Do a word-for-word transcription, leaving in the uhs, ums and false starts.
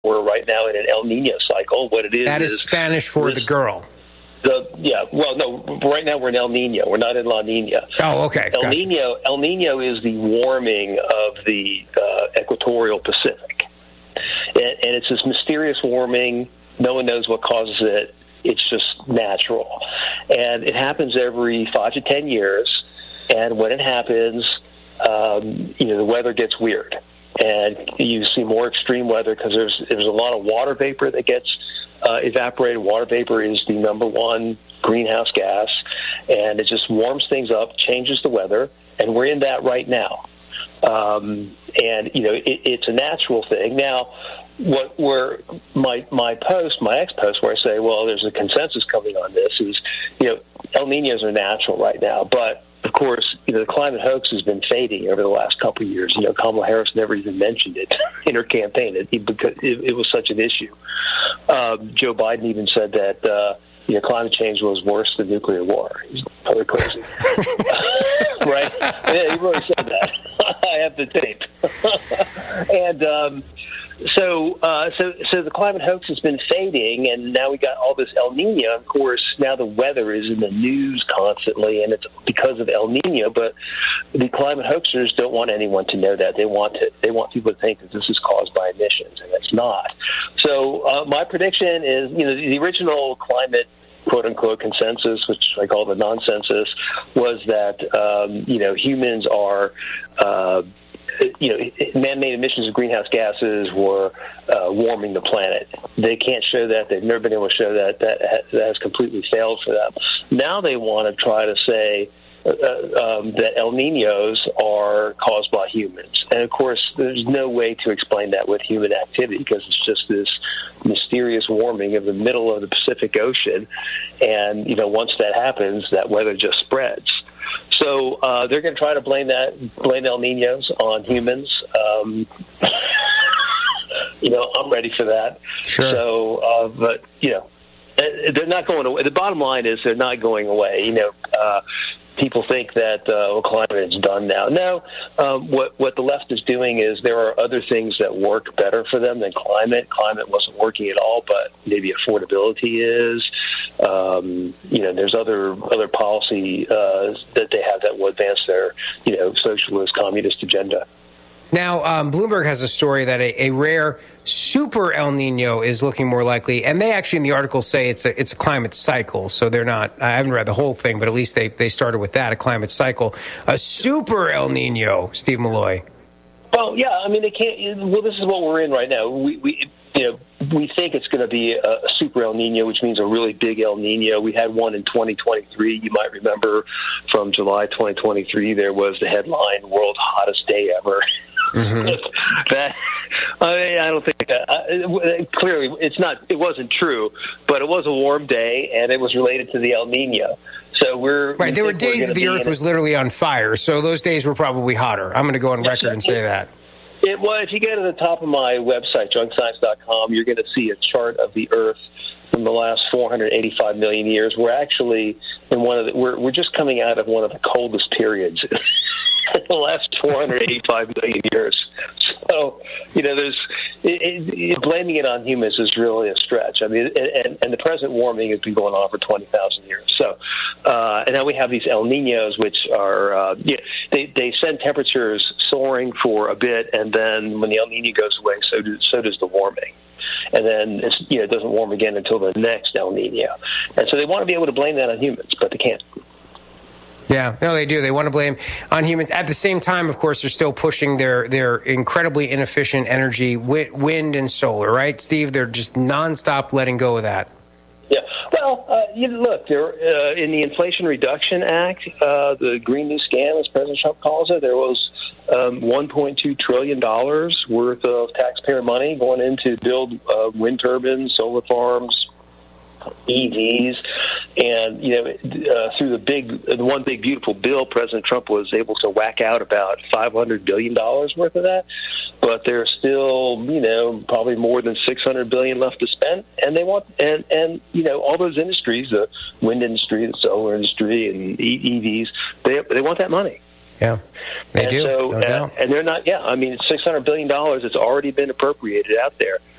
we're right now in an El Nino cycle. What it is that is, is Spanish for this, the girl. The yeah, well, no, right now we're in El Nino. We're not in La Nina. Oh, okay. El gotcha. Nino. El Nino is the warming of the uh, equatorial Pacific, and, and it's this mysterious warming. No one knows what causes it. It's just natural, and it happens every five to ten years. And when it happens, um, you know, the weather gets weird, and you see more extreme weather because there's there's a lot of water vapor that gets Uh, evaporated. Water vapor is the number one greenhouse gas, and it just warms things up, changes the weather, and we're in that right now. Um, and, you know, it, it's a natural thing. Now, what where my my post, my ex-post, where I say, well, there's a consensus coming on this, is, you know, El Ninos are natural right now, but of course, you know, the climate hoax has been fading over the last couple of years. You know, Kamala Harris never even mentioned it in her campaign it, because it, it was such an issue. Um, Joe Biden even said that, uh, you know, climate change was worse than nuclear war. He's totally crazy. Right? Yeah, he really said that. I have the tape. and um, so, uh, so, so the climate hoax has been fading, and now we got all this El Nino. Of course, now the weather is in the news constantly, and it's because of El Nino. But the climate hoaxers don't want anyone to know that. They want to. They want people to think that this is caused by emissions, and it's not. So, uh, my prediction is, you know, the original climate quote-unquote consensus, which I call the nonsensus, was that, um, you know, humans are, uh, you know, man-made emissions of greenhouse gases were uh, warming the planet. They can't show that. They've never been able to show that. That has, that has completely failed for them. Now they want to try to say uh, um, that El Ninos are caused by humans. And, of course, there's no way to explain that with human activity, because it's just this mysterious warming of the middle of the Pacific Ocean. And, you know, once that happens, that weather just spreads. So uh, they're going to try to blame that, blame El Ninos on humans. Um, you know, I'm ready for that. Sure. So, uh, but, you know, they're not going away. The bottom line is they're not going away. You know, uh, people think that uh, well, climate is done now. No, um, what what the left is doing is there are other things that work better for them than climate. Climate wasn't working at all, but maybe affordability is. Um, you know, there's other other policy uh, that they have that will advance their, you know, socialist, communist agenda. Now, um, Bloomberg has a story that a, a rare super El Nino is looking more likely, and they actually in the article say it's a it's a climate cycle. So they're not. I haven't read the whole thing, but at least they they started with that, a climate cycle. A super El Nino, Steve Milloy. Well, yeah, I mean they can't. Well, this is what we're in right now. We we you know we think it's going to be a, a super El Nino, which means a really big El Nino. We had one in twenty twenty-three. You might remember from July twenty twenty-three. There was the headline "World's Hottest Day Ever." Mm-hmm. that I mean, I don't think that uh, clearly it's not. It wasn't true, but it was a warm day, and it was related to the El Nino. So we're right. We there were days that the Earth was literally on fire, so those days were probably hotter. I'm going to go on record and say that. It was. If you go to the top of my website, junk science dot com, you're going to see a chart of the Earth from the last four hundred eighty-five million years. We're actually in one of the. We're we're just coming out of one of the coldest periods. The last four hundred eighty-five million years. So, you know, there's it, it, blaming it on humans is really a stretch. I mean, and, and the present warming has been going on for twenty thousand years. So, uh, and now we have these El Ninos, which are, uh, yeah, they, they send temperatures soaring for a bit, and then when the El Nino goes away, so, do, so does the warming. And then it's, you know, it doesn't warm again until the next El Nino. And so they want to be able to blame that on humans, but they can't. Yeah, no, they do. They want to blame on humans. At the same time, of course, they're still pushing their, their incredibly inefficient energy, wind and solar, right, Steve? They're just nonstop letting go of that. Yeah. Well, uh, you look, there, uh, in the Inflation Reduction Act, uh, the Green New Scam, as President Trump calls it, there was um, one point two trillion dollars worth of taxpayer money going in to build uh, wind turbines, solar farms, E Vs, and you know, uh, through the big, the one big beautiful bill, President Trump was able to whack out about five hundred billion dollars worth of that. But there's still, you know, probably more than six hundred billion dollars left to spend, and they want, and and you know, all those industries, the wind industry, the solar industry, and E Vs, they they want that money. Yeah, they and do. So, no uh, and they're not. Yeah, I mean, it's six hundred billion dollars. It's already been appropriated out there.